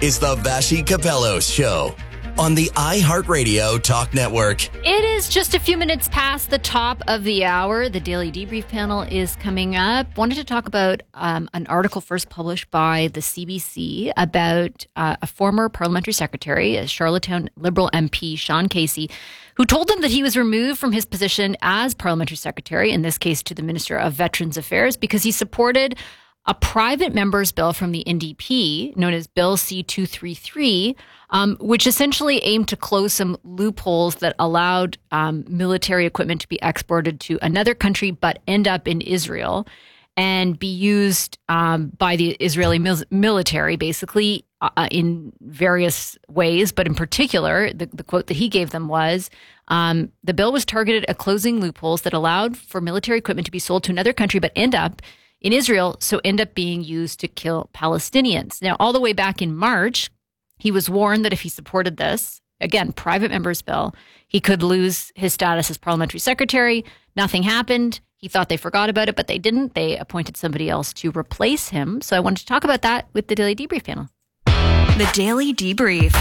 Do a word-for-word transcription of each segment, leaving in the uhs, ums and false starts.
is the Vassy Capellos Show on the iHeartRadio Talk Network. It is just a few minutes past the top of the hour. The Daily Debrief panel is coming up. Wanted to talk about um, an article first published by the C B C about uh, a former parliamentary secretary, a Charlottetown Liberal M P, Sean Casey, who told them that he was removed from his position as parliamentary secretary, in this case to the Minister of Veterans Affairs, because he supported a private member's bill from the N D P, known as Bill C two thirty-three, um, which essentially aimed to close some loopholes that allowed um, military equipment to be exported to another country but end up in Israel and be used um, by the Israeli mil- military, basically, uh, in various ways. But in particular, the, the quote that he gave them was, um, the bill was targeted at closing loopholes that allowed for military equipment to be sold to another country but end up in Israel, so end up being used to kill Palestinians. Now, all the way back in March, he was warned that if he supported this, again, private member's bill, he could lose his status as parliamentary secretary. Nothing happened. He thought they forgot about it, but they didn't. They appointed somebody else to replace him. So I wanted to talk about that with the Daily Debrief panel. The Daily Debrief.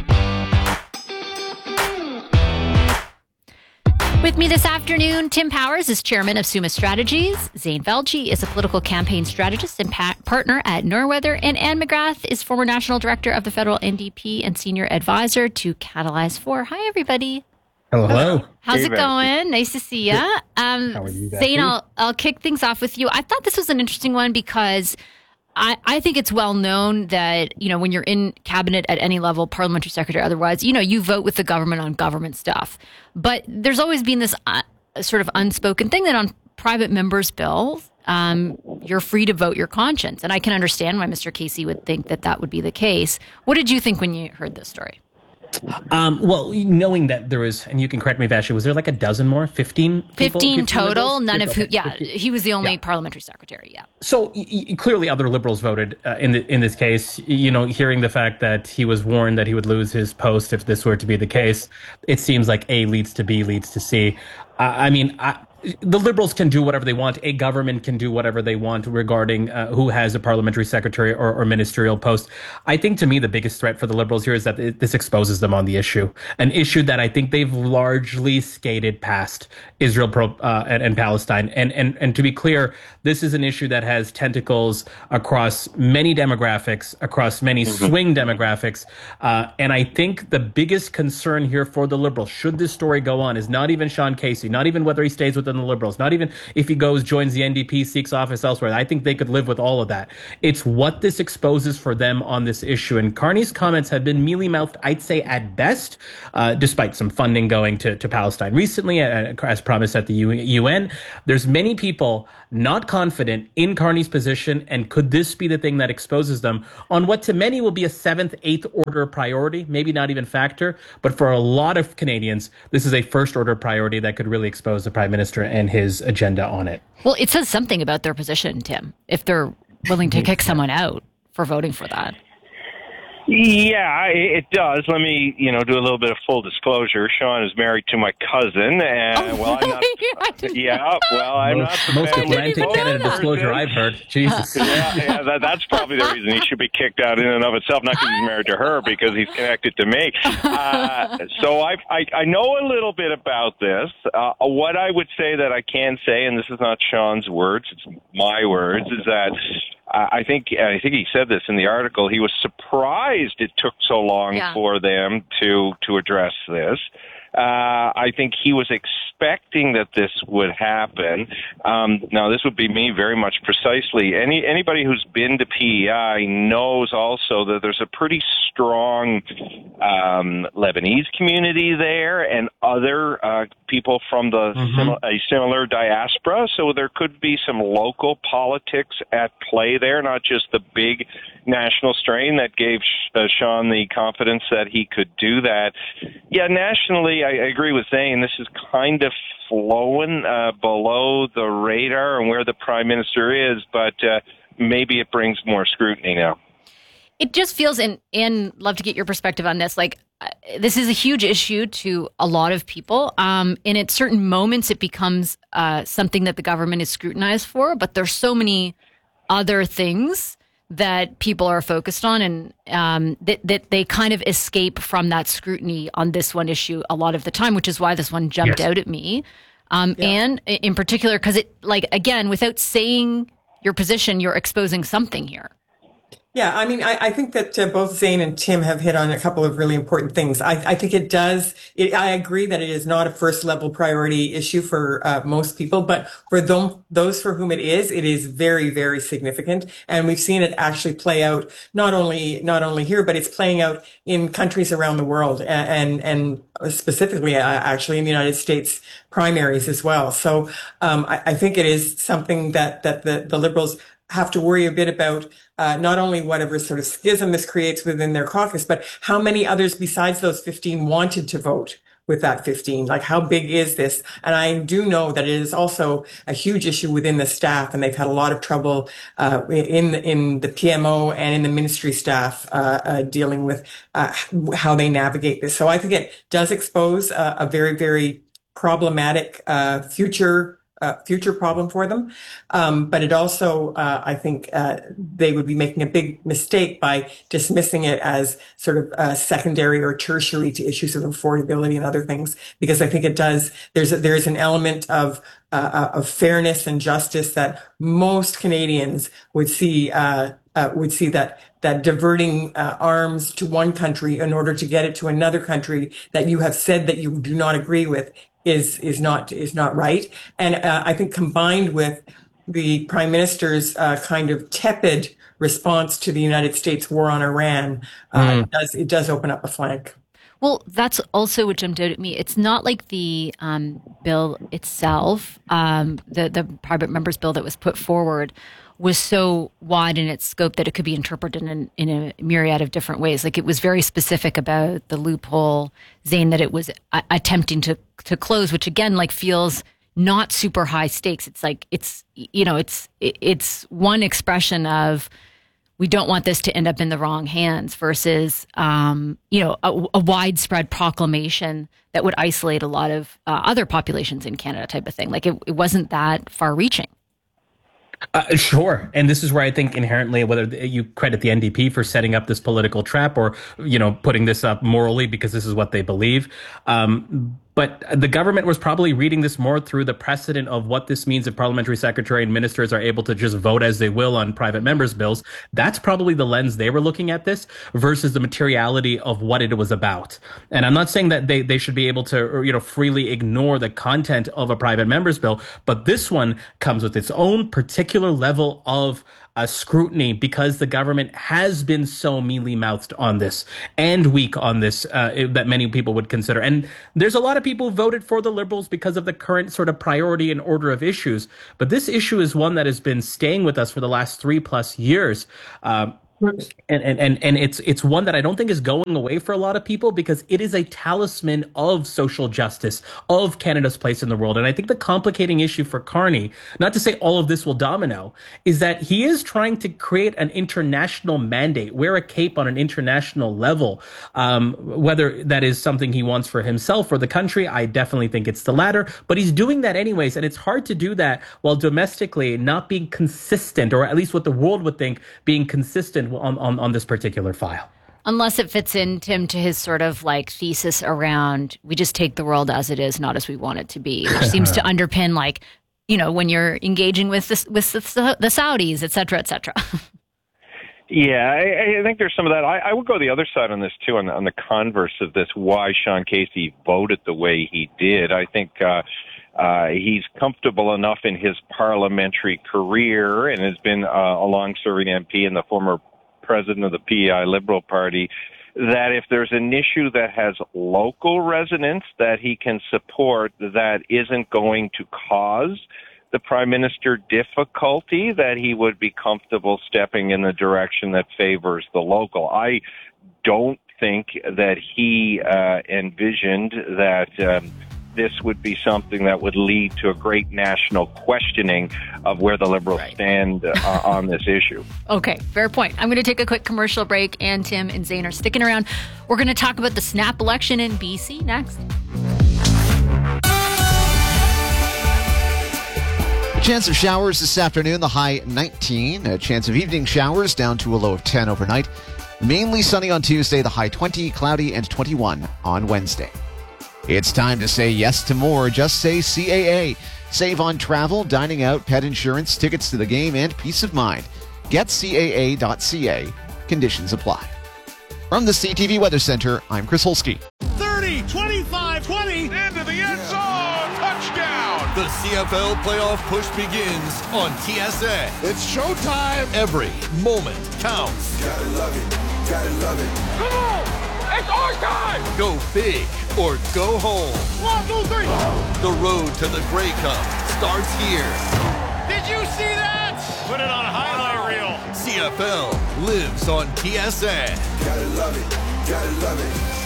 With me this afternoon, Tim Powers is chairman of Summa Strategies. Zane Velji is a political campaign strategist and pa- partner at Norweather. And Anne McGrath is former national director of the federal N D P and senior advisor to Catalyze four. Hi, everybody. Hello. Hello. How's hey, it going? Nice to see you. Um, How are you, Zane, I'll, I'll kick things off with you. I thought this was an interesting one because I, I think it's well known that, you know, when you're in cabinet at any level, parliamentary secretary, otherwise, you know, you vote with the government on government stuff. But there's always been this uh, sort of unspoken thing that on private members' bills, um, you're free to vote your conscience. And I can understand why Mister Casey would think that that would be the case. What did you think when you heard this story? Um, well, knowing that there was, and you can correct me if actually, was there like a dozen more? fifteen people? fifteen total, liberals? none of who, Okay. yeah, he was the only Yeah. parliamentary secretary, yeah. So y- y- clearly other liberals voted uh, in the, in this case. You know, hearing the fact that he was warned that he would lose his post if this were to be the case, it seems like A leads to B leads to C. Uh, I mean, I, the liberals can do whatever they want. A government can do whatever they want regarding uh, who has a parliamentary secretary or, or ministerial post. I think to me, the biggest threat for the liberals here is that it, this exposes them on the issue, an issue that I think they've largely skated past Israel pro, uh, and, and Palestine. And, and, and to be clear, this is an issue that has tentacles across many demographics, across many mm-hmm. swing demographics. Uh, and I think the biggest concern here for the liberals, should this story go on, is not even Sean Casey, not even whether he stays within the Liberals, not even if he goes, joins the N D P, seeks office elsewhere. I think they could live with all of that. It's what this exposes for them on this issue. And Carney's comments have been mealy-mouthed, I'd say, at best, uh, despite some funding going to, to Palestine recently, uh, as promised at the U N. There's many people not confident in Carney's position, and could this be the thing that exposes them on what to many will be a seventh, eighth order priority, maybe not even factor, but for a lot of Canadians, this is a first order priority that could really expose the Prime Minister and his agenda on it. Well, it says something about their position, Tim, if they're willing to kick someone out for voting for that. Yeah, it does. Let me, you know, do a little bit of full disclosure. Sean is married to my cousin, and oh, well, I'm not. yeah, well, I'm most, not. The most Atlantic Canada disclosure I've heard. Jesus. yeah, yeah that, that's probably the reason he should be kicked out in and of itself. Not because he's married to her, because he's connected to me. Uh, so I, I, I know a little bit about this. Uh, what I would say that I can say, and this is not Sean's words, it's my words, is that. I think I think he said this in the article. He was surprised it took so long yeah. for them to to address this. Uh, I think he was expecting that this would happen. Um, now, this would be me very much precisely. Any anybody who's been to P E I knows also that there's a pretty strong um, Lebanese community there and other uh, people from the mm-hmm. sim- a similar diaspora. So there could be some local politics at play there, not just the big national strain that gave uh, Sean the confidence that he could do that. Yeah, nationally, I agree with Zane. This is kind of flowing uh, below the radar and where the Prime Minister is, but uh, maybe it brings more scrutiny now. It just feels, and, and love to get your perspective on this, like uh, this is a huge issue to a lot of people. Um, and at certain moments, it becomes uh, something that the government is scrutinized for, but there's so many other things that people are focused on, and um, that, that they kind of escape from that scrutiny on this one issue a lot of the time, which is why this one jumped yes. out at me. Um, yeah. And in particular, because it, like, again, without saying your position, you're exposing something here. Yeah, I mean, I, I think that uh, both Zane and Tim have hit on a couple of really important things. I, I think it does, it, I agree that it is not a first level priority issue for uh, most people, but for them, those for whom it is, it is very, very significant. And we've seen it actually play out not only, not only here, but it's playing out in countries around the world, and, and, and specifically uh, actually in the United States primaries as well. So um, I, I think it is something that, that the, the Liberals have to worry a bit about, uh, not only whatever sort of schism this creates within their caucus, but how many others besides those fifteen wanted to vote with that fifteen. Like, how big is this? And I do know that it is also a huge issue within the staff, and they've had a lot of trouble uh, in in the P M O and in the ministry staff uh, uh, dealing with uh, how they navigate this. So I think it does expose a, a very, very problematic uh, future Uh, future problem for them. Um, but it also, uh, I think, uh, they would be making a big mistake by dismissing it as sort of uh, secondary or tertiary to issues of affordability and other things, because I think it does, there's a, there's an element of uh, of fairness and justice that most Canadians would see, uh, uh, would see that that diverting uh, arms to one country in order to get it to another country that you have said that you do not agree with is is not is not right. And uh, I think combined with the Prime Minister's uh, kind of tepid response to the United States war on Iran, uh, mm. it does it does open up a flank. Well, that's also what jumped out at me. It's not like the um, bill itself, um, the the private members bill that was put forward, was so wide in its scope that it could be interpreted in, in a myriad of different ways. Like, it was very specific about the loophole, Zane, that it was a- attempting to to close, which again, like, feels not super high stakes. It's like, it's, you know, it's it's one expression of, we don't want this to end up in the wrong hands, versus, um, you know, a, a widespread proclamation that would isolate a lot of uh, other populations in Canada, type of thing. Like, it, it wasn't that far reaching. Uh, sure. And this is where I think inherently, whether you credit the N D P for setting up this political trap, or, you know, putting this up morally because this is what they believe. Um, But the government was probably reading this more through the precedent of what this means if parliamentary secretary and ministers are able to just vote as they will on private members' bills. That's probably the lens they were looking at this, versus the materiality of what it was about. And I'm not saying that they, they should be able to, you know, freely ignore the content of a private members' bill, but this one comes with its own particular level of Uh, scrutiny, because the government has been so mealy-mouthed on this and weak on this uh, that many people would consider. And there's a lot of people who voted for the Liberals because of the current sort of priority and order of issues. But this issue is one that has been staying with us for the last three plus years. Um, And, and, and, and it's, it's one that I don't think is going away for a lot of people, because it is a talisman of social justice, of Canada's place in the world. And I think the complicating issue for Carney, not to say all of this will domino, is that he is trying to create an international mandate, wear a cape on an international level. Um, whether that is something he wants for himself or the country, I definitely think it's the latter, but he's doing that anyways. And it's hard to do that while domestically not being consistent, or at least what the world would think being consistent On, on, on this particular file. Unless it fits in, Tim, to his sort of like thesis around, we just take the world as it is, not as we want it to be, which seems to underpin, like, you know, when you're engaging with the, with the, the Saudis, et cetera, et cetera. Yeah, I, I think there's some of that. I, I would go the other side on this, too, on, on the converse of this, why Sean Casey voted the way he did. I think uh, uh, he's comfortable enough in his parliamentary career, and has been uh, a long-serving M P and the former president of the P E I Liberal Party, that if there's an issue that has local resonance that he can support, that isn't going to cause the Prime Minister difficulty, that he would be comfortable stepping in the direction that favors the local. I don't think that he uh, envisioned that um, this would be something that would lead to a great national questioning of where the Liberals right. stand uh, on this issue. Okay, fair point. I'm going to take a quick commercial break, and Tim and Zane are sticking around. We're going to talk about the snap election in B C next. Chance of showers this afternoon, the high nineteen. A chance of evening showers down to a low of ten overnight. Mainly sunny on Tuesday, the high twenty, cloudy and twenty-one on Wednesday. It's time to say yes to more. Just say C A A. Save on travel, dining out, pet insurance, tickets to the game, and peace of mind. Get C A A dot C A. Conditions apply. From the C T V Weather Center, I'm Chris Holsky. thirty, twenty-five, twenty, into the end zone, touchdown! The C F L playoff push begins on T S A. It's showtime. Every moment counts. Gotta love it, gotta love it. Come on, it's our time! Go big or go home. One, two, three. The road to the Grey Cup starts here. Did you see that? Put it on a highlight reel. C F L lives on T S A. Gotta love it, gotta love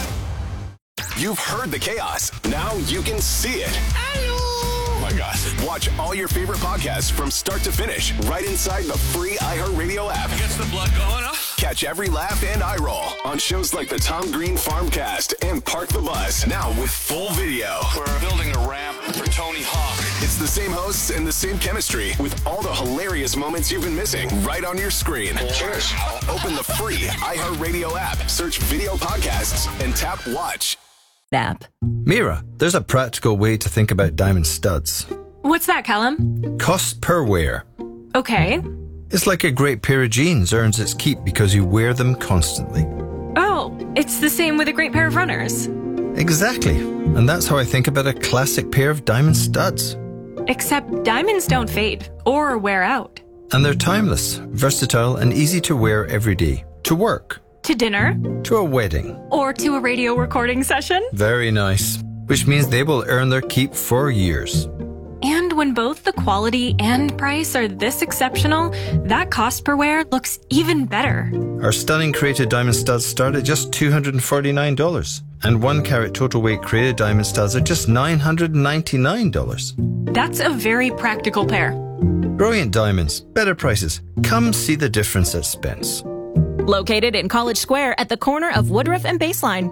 it. You've heard the chaos. Now you can see it. Oh my gosh. Watch all your favorite podcasts from start to finish right inside the free iHeartRadio app. Gets the blood going, huh? Catch every laugh and eye roll on shows like the Tom Green Farmcast and Park the Bus. Now with full video. We're building a ramp for Tony Hawk. It's the same hosts and the same chemistry with all the hilarious moments you've been missing right on your screen. Cheers. Open the free iHeartRadio app, search video podcasts, and tap watch. App. Mira, there's a practical way to think about diamond studs. What's that, Callum? Cost per wear. Okay. It's like a great pair of jeans earns its keep because you wear them constantly. Oh, it's the same with a great pair of runners. Exactly. And that's how I think about a classic pair of diamond studs. Except diamonds don't fade or wear out. And they're timeless, versatile, and easy to wear every day. To work. To dinner. To a wedding. Or to a radio recording session. Very nice. Which means they will earn their keep for years. And when both the quality and price are this exceptional, that cost per wear looks even better. Our stunning created diamond studs start at just two hundred forty-nine dollars. And one carat total weight created diamond studs are just nine hundred ninety-nine dollars. That's a very practical pair. Brilliant diamonds, better prices. Come see the difference at Spence. Located in College Square at the corner of Woodruff and Baseline.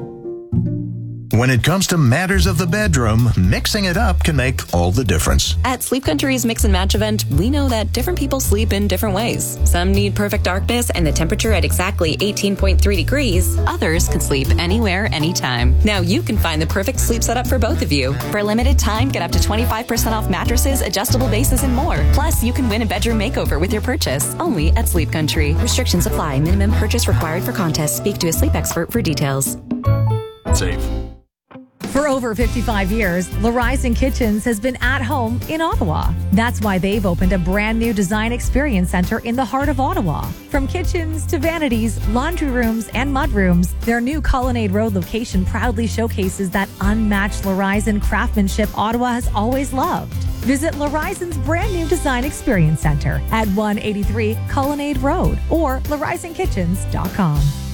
When it comes to matters of the bedroom, mixing it up can make all the difference. At Sleep Country's Mix and Match event, we know that different people sleep in different ways. Some need perfect darkness and the temperature at exactly eighteen point three degrees. Others can sleep anywhere, anytime. Now you can find the perfect sleep setup for both of you. For a limited time, get up to twenty-five percent off mattresses, adjustable bases, and more. Plus, you can win a bedroom makeover with your purchase. Only at Sleep Country. Restrictions apply. Minimum purchase required for contest. Speak to a sleep expert for details. Safe. For over fifty-five years, Larizon Kitchens has been at home in Ottawa. That's why they've opened a brand new design experience center in the heart of Ottawa. From kitchens to vanities, laundry rooms, and mudrooms, their new Colonnade Road location proudly showcases that unmatched Larizon craftsmanship Ottawa has always loved. Visit Larizon's brand new design experience center at one eighty-three Colonnade Road or larizon kitchens dot com.